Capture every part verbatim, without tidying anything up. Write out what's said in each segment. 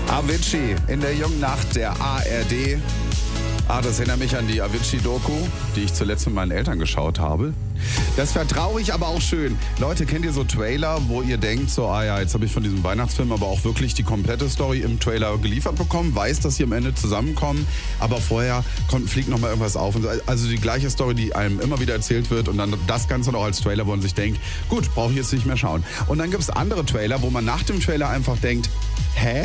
Avicii in der jungen Nacht der A R D. Ah, das erinnert mich an die Avicii-Doku, die ich zuletzt mit meinen Eltern geschaut habe. Das war traurig, aber auch schön. Leute, kennt ihr so Trailer, wo ihr denkt, so, ah ja, jetzt habe ich von diesem Weihnachtsfilm aber auch wirklich die komplette Story im Trailer geliefert bekommen, weiß, dass sie am Ende zusammenkommen, aber vorher kommt, fliegt noch mal irgendwas auf. Also die gleiche Story, die einem immer wieder erzählt wird und dann das Ganze noch als Trailer, wo man sich denkt, gut, brauche ich jetzt nicht mehr schauen. Und dann gibt es andere Trailer, wo man nach dem Trailer einfach denkt, hä?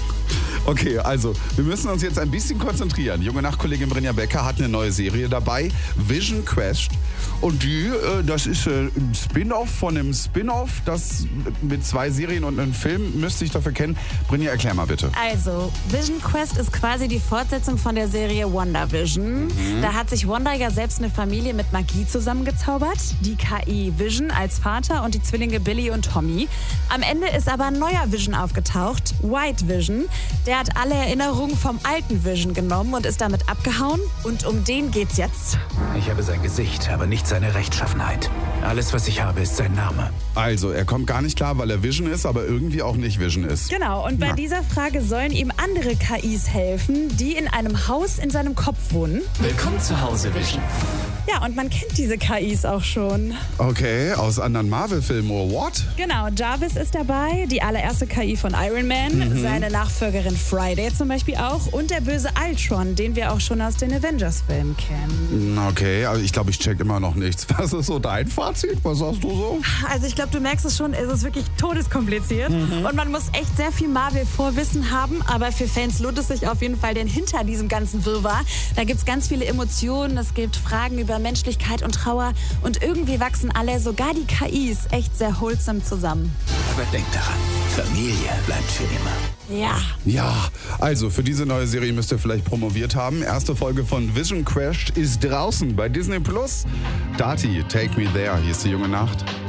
Okay, also wir müssen uns jetzt ein bisschen konzentrieren. Junge Nachtkollegin Brinja Becker hat eine neue Serie dabei, Vision Quest. Und die, äh, das ist äh, ein Spin-off von einem Spin-off, das mit zwei Serien und einem Film müsste ich dafür kennen. Brinja, erklär mal bitte. Also, Vision Quest ist quasi die Fortsetzung von der Serie WandaVision. Mhm. Da hat sich Wanda ja selbst eine Familie mit Magie zusammengezaubert. Die K I Vision als Vater und die Zwillinge Billy und Tommy. Am Ende ist aber ein neuer Vision aufgetaucht, White Vision. Der hat alle Erinnerungen vom alten Vision genommen und ist damit abgehauen. Und um den geht's jetzt. Ich habe sein Gesicht, aber nicht seine Rechtschaffenheit. Alles, was ich habe, ist sein Name. Also, er kommt gar nicht klar, weil er Vision ist, aber irgendwie auch nicht Vision ist. Genau, und bei ja. dieser Frage sollen ihm andere K Is helfen, die in einem Haus in seinem Kopf wohnen. Willkommen zu Hause, Vision. Ja, und man kennt diese K Is auch schon. Okay, aus anderen Marvel-Filmen, or what? Genau, Jarvis ist dabei, die allererste K I von Iron Man, mhm. seine Nachfolgerin Friday zum Beispiel auch und der böse Ultron, den wir auch schon aus den Avengers-Filmen kennen. Okay, also ich glaube, ich check immer noch nichts. Was ist so dein Fazit? Was sagst du so? Also ich glaube, du merkst es schon, es ist wirklich todeskompliziert mhm. und man muss echt sehr viel Marvel-Vorwissen haben, aber für Fans lohnt es sich auf jeden Fall, denn hinter diesem ganzen Wirrwarr, da gibt es ganz viele Emotionen, es gibt Fragen über Menschlichkeit und Trauer und irgendwie wachsen alle, sogar die K Is, echt sehr wholesome zusammen. Aber denk daran, Familie bleibt für immer. Ja. Ja, also für diese neue Serie müsst ihr vielleicht promoviert haben. Erste Folge von Vision Quest ist draußen bei Disney Plus. Dati, Take Me There, hier ist die junge Nacht.